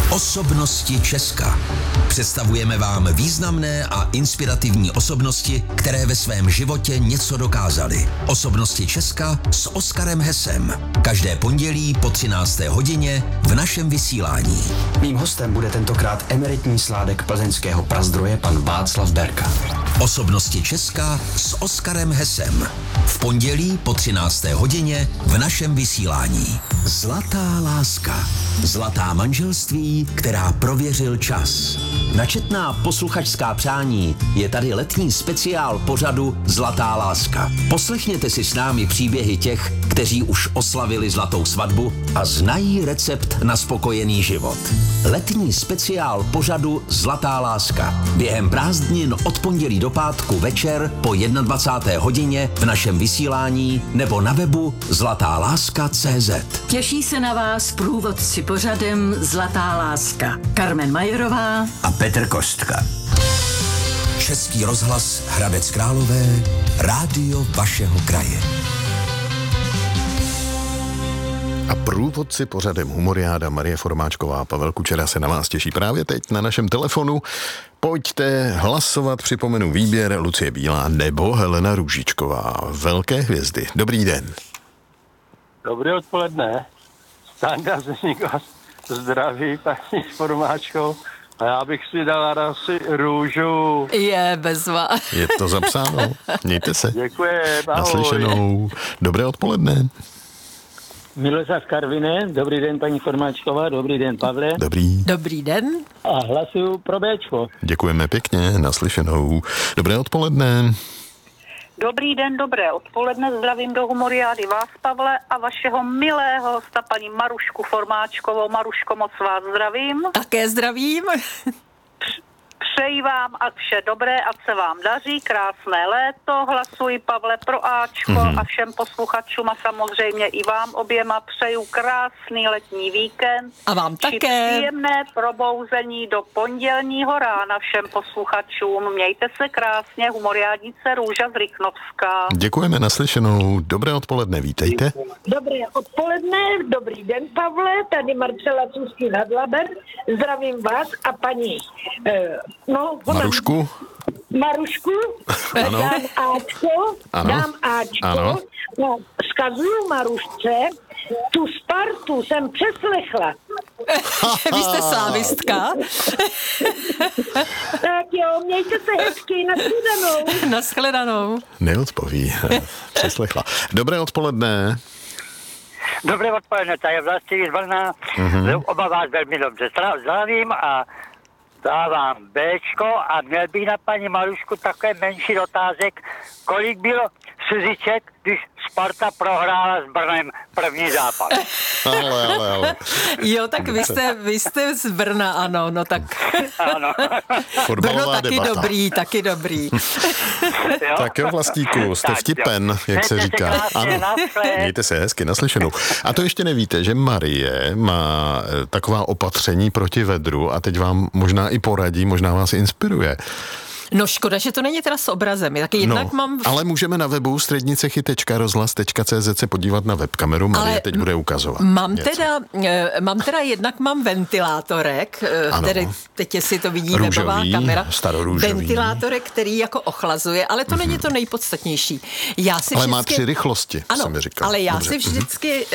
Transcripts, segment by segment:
Osobnosti Česka. Představujeme vám významné a inspirativní osobnosti, které ve svém životě něco dokázaly. Osobnosti Česka s Oskarem Hesem. Každé pondělí po 13. hodině v našem vysílání. Mým hostem bude tentokrát emeritní sládek plzeňského Prazdroje pan Václav Berka. Osobnosti Česka s Oskarem Hesem. V pondělí po 13. hodině v našem vysílání. Zlatá láska. Zlatá manželství, která prověřil čas. Načetná posluchačská přání je tady letní speciál pořadu Zlatá láska. Poslechněte si s námi příběhy těch, kteří už oslavili zlatou svatbu a znají recept na spokojený život. Letní speciál pořadu Zlatá láska. Během prázdnin od pondělí do pátku večer po 21. hodině v našem vysílání nebo na webu zlatáláska.cz. Těší se na vás průvodci pořadem Zlatá láska. Karmen Majerová A Petr Kostka. Český rozhlas Hradec Králové, rádio vašeho kraje. A průvodci pořadem Humoriáda Marie Formáčková a Pavel Kučera se na vás těší právě teď na našem telefonu. Pojďte hlasovat, připomenu výběr Lucie Bílá nebo Helena Růžičková. Velké hvězdy. Dobrý den. Dobré odpoledne. Standa Zdeněk vás zdraví, paní Formáčkou. A já bych si dal asi růžu. je bezva. Je to zapsáno. Mějte se. Děkuji, ahoj. Naslyšenou. Dobré odpoledne. Miloslav Karviné, dobrý den paní Formáčková, dobrý den Pavle. Dobrý. Dobrý den. A hlasuju pro Béčko. Děkujeme pěkně. Naslyšenou. Dobré odpoledne. Dobrý den, dobré odpoledne, zdravím do Humoriády vás, Pavle, a vašeho milého hosta, paní Marušku Formáčkovou. Maruško, moc vás zdravím. Také zdravím. Přeji vám, ať vše dobré, ať se vám daří, krásné léto. Hlasuji, Pavle, pro Ačko a všem posluchačům a samozřejmě i vám oběma přeju krásný letní víkend. A vám také. Příjemné probouzení do pondělního rána všem posluchačům. Mějte se krásně, Humoriádnice Růža z Rychnovska. Děkujeme, naslyšenou. Dobré odpoledne, vítejte. Dobré odpoledne, dobrý den, Pavle, tady Marcela Cůzky nad Labem, zdravím vás a paní Marušku. Dám Ačko, Ano. No, vzkazuju Marušce, tu Spartu jsem přeslechla. Vy jste slávistka. Tak jo, mějte se hezky, nashledanou. Nashledanou. Neodpoví. Přeslechla. Dobré odpoledne. Dobré odpoledne, tady je Vlastimír z Brna, oba vás velmi dobře zdravím a dávám Béčko a měl bych na paní Marušku také menší otázek, kolik bylo Suziček, když Sparta prohrála s Brnem první zápas. Ale. Jo, tak vy jste z Brna, ano, no tak. Ano. Fotbalová Brno taky debata. taky dobrý. Jo? Tak jo, Vlastíku, jste Tak vtipen, jo. jak se Mějte říká. krásně, naschle. Mějte se hezky, naslyšenou. A to ještě nevíte, že Marie má taková opatření proti vedru a teď vám možná i poradí, možná vás inspiruje. No škoda, že to není teda s obrazem. Taky jednak mám... Ale můžeme na webu střednicechy.rozhlas.cz se podívat na webkameru. Marie teď bude ukazovat. Mám teda jednak mám ventilátorek, který, teď si to vidí Růžový, webová kamera. starorůžový. Ventilátorek, který jako ochlazuje, ale to není to nejpodstatnější. Ale má 3 rychlosti, jsem mi říkal. Ale já Dobře. si vždycky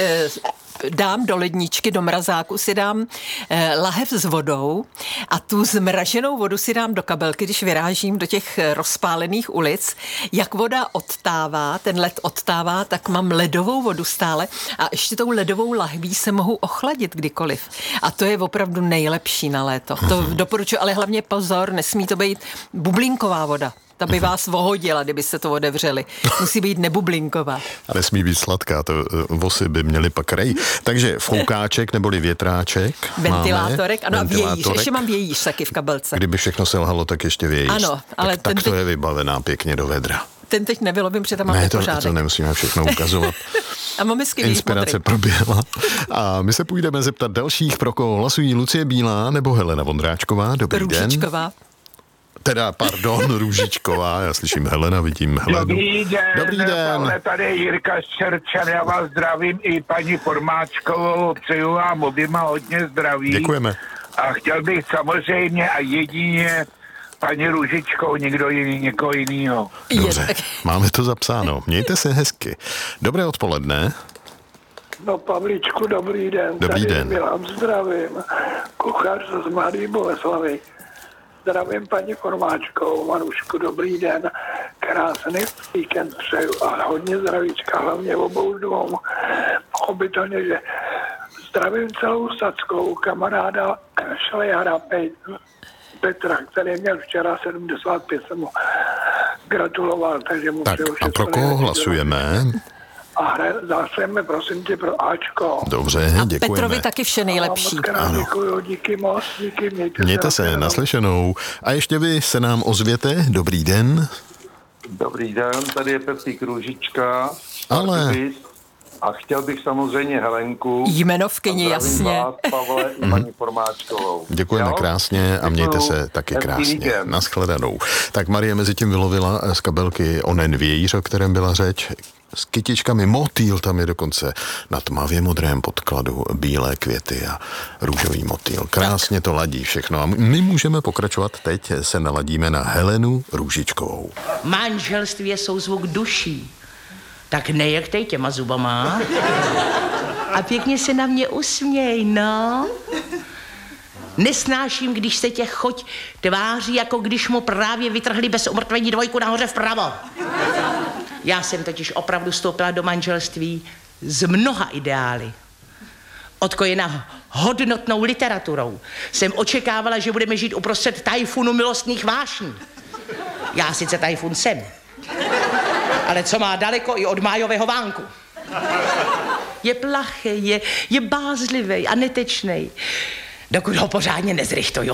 dám do ledničky, do mrazáku si dám lahev s vodou a tu zmraženou vodu si dám do kabelky, když vyrážím do těch rozpálených ulic. Jak voda odtává, ten led odtává, tak mám ledovou vodu stále a ještě tou ledovou lahví se mohu ochladit kdykoliv. A to je opravdu nejlepší na léto. To doporučuji, ale hlavně pozor, nesmí to být bublinková voda. Ta by vás vohodila, kdybyste to otevřeli. Musí být nebublinková. A nesmí být sladká, to vosy by měly pak rej. Takže foukáček neboli větráček. Ventilátorek, ano, a vějíř. Ventilátorek. Ještě mám vějíř taky v kabelce. Kdyby všechno selhalo, tak ještě vějíř. Ano, ale tak to je vybavená pěkně do vedra. Ten teď nevylovím, protože tam mám pořádek. To nemusíme všechno ukazovat. A máme skvělý Inspirace proběhla. A my se půjdeme zeptat dalších, pro koho hlasují Lucie Bílá nebo Helena Vondráčková. Dobrý den. Růžičková. Teda, pardon, Růžičková, já slyším Helena, vidím Helenu. Dobrý den. Pavle, tady je Jirka Ščerčan, já vás zdravím i paní Formáčkovou, přeju vám oběma hodně zdraví. Děkujeme. A chtěl bych samozřejmě a jedině paní Růžičkou, někoho jinýho. Dobře, máme to zapsáno. Mějte se hezky. Dobré odpoledne. No, Pavličku, dobrý den. Dobrý Tady den. Milan, zdravím. Kuchař z Mladé Boleslavi. Zdravím paní Formáčkou. Marušku, dobrý den. Krásný víkend přeju a hodně zdravíčka, hlavně obou dvou. Pochopitelně, že zdravím celou Sadskou, kamaráda Šlejara Petra, který měl včera 75, jsem mu gratuloval, takže mu Tak a pro koho hlasujeme? A hlasujeme, prosím tě, pro Ačko. Dobře, děkujeme. Petrovi taky vše nejlepší. Ano. Děkuju, díky moc, díky, Mějte se, naslyšenou. A ještě vy se nám ozvěte. Dobrý den. Dobrý den, tady je Pepík Růžička. Ale... A chtěl bych samozřejmě Helenku. Jmenovkyni, jasně. Vás, Pavle, i paní Formáčkovou. Děkujeme krásně a mějte se taky krásně. Naschledanou. Tak Marie mezi tím vylovila z kabelky onen vějíř, o kterém byla řeč. S kytičkami motýl, tam je dokonce na tmavě modrém podkladu bílé květy a růžový motýl. Krásně to ladí všechno a my můžeme pokračovat. Teď se naladíme na Helenu Růžičkovou. Manželství je souzvuk duší. Tak nejechtej těma zubama. A pěkně se na mě usměj, no. Nesnáším, když se tě choť tváří, jako když mu právě vytrhli bez umrtvení dvojku nahoře vpravo. Já jsem totiž opravdu vstoupila do manželství s mnoha ideály. Odkojena hodnotnou literaturou jsem očekávala, že budeme žít uprostřed tajfunu milostných vášní. Já sice tajfun jsem, ale co má daleko i od májového vánku. Je plachý, je bázlivý a netečnej, dokud ho pořádně nezrychtuju.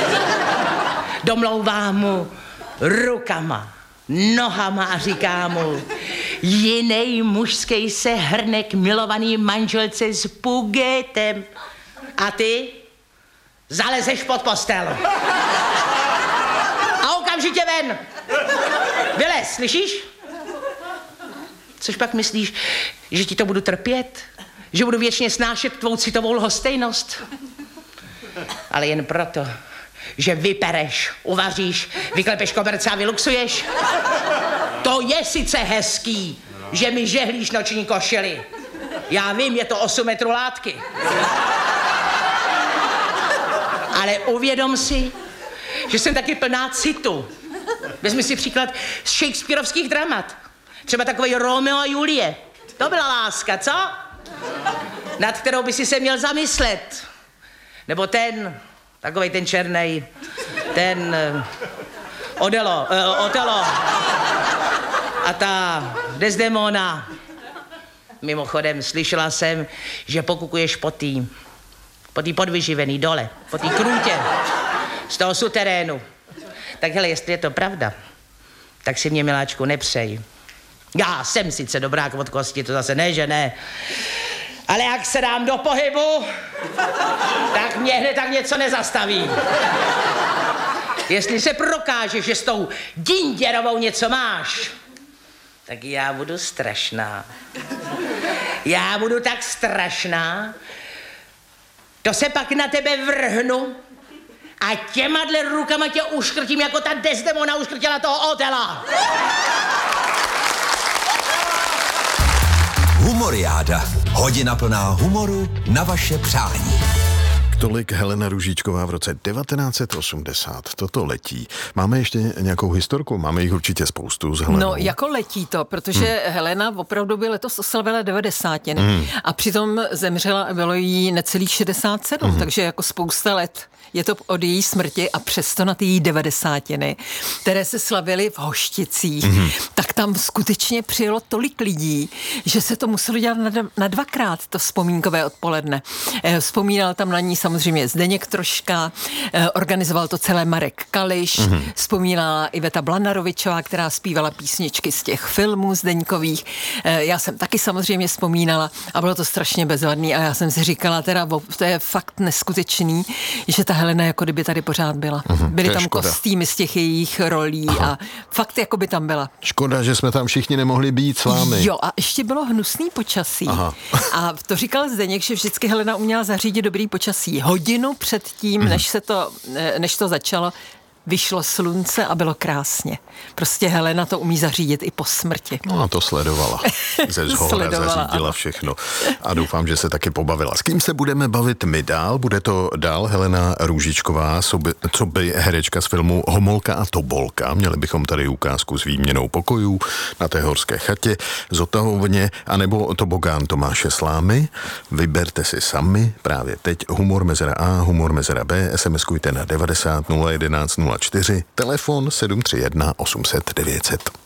Domlouvám mu rukama, nohama a říká mu, jinej mužský se hrne k milovaný manželce s pugétem. A ty zalezeš pod postel. A okamžitě ven. Vylez, slyšíš? Což pak myslíš, že ti to budu trpět? Že budu věčně snášet tvou citovou lhostejnost? Ale jen proto, že vypereš, uvaříš, vyklepeš koberce a vyluxuješ? To je sice hezký, že mi žehlíš noční košili. Já vím, je to 8 metrů látky. Ale uvědom si, že jsem taky plná citu. Vezmi si příklad z shakespearovských dramat. Třeba takový Romeo a Julie. To byla láska, co? Nad kterou by si se měl zamyslet. Nebo ten, takovej ten černej, ten Otelo. A ta Desdemona. Mimochodem, slyšela jsem, že pokukuješ po tý podvyživený dole, po tý krůtě, z toho suterénu. Tak hele, jestli je to pravda, tak si mě, miláčku, nepřej. Já jsem sice dobrák od kosti, to zase ne, že ne. Ale jak se dám do pohybu, tak mě hned tak něco nezastaví. Jestli se prokáže, že s tou Dinděrovou něco máš, tak já budu strašná. Já budu tak strašná, to se pak na tebe vrhnu a těmadle rukama tě uškrtím, jako ta Desdemona uškrtila toho Otela. Humoriáda. Hodina plná humoru na vaše přání. Tolik Helena Růžičková v roce 1980. Toto letí. Máme ještě nějakou historku? Máme jich určitě spoustu s Helenou. No, jako letí to, protože Helena opravdu by letos oslavila 90. A přitom zemřela a bylo jí necelých 67, takže jako spousta let je to od její smrti a přesto na ty její 90, které se slavily v Hošticích, tak tam skutečně přijelo tolik lidí, že se to muselo dělat na dvakrát to vzpomínkové odpoledne. Vzpomínal tam na ní samozřejmě Zdeněk Troška, organizoval to celé Marek Kališ, vzpomínala Iveta Blanarovičová, která zpívala písničky z těch filmů Zdeňkových. Já jsem taky samozřejmě vzpomínala a bylo to strašně bezvadný a já jsem si říkala, teda to je fakt neskutečný, že ta ta Helena jako kdyby tady pořád byla. Byly tam kostýmy z těch jejich rolí a fakt jako by tam byla. Škoda, že jsme tam všichni nemohli být s vámi. Jo, a ještě bylo hnusný počasí. A to říkal Zdeněk, že vždycky Helena uměla zařídit dobrý počasí. Hodinu před tím, než to začalo, vyšlo slunce a bylo krásně. Prostě Helena to umí zařídit i po smrti. No a to sledovala. Ze zhora zařídila všechno. A doufám, že se taky pobavila. S kým se budeme bavit my dál? Bude to dál Helena Růžičková, co by herečka z filmu Homolka a Tobolka. Měli bychom tady ukázku s výměnou pokojů na té horské chatě, Zotahovně, anebo Tobogán Tomáše Slámy. Vyberte si sami právě teď humor mezera A, humor mezera B, SMS-kujte na 90 011 04, telefon 731 800 900.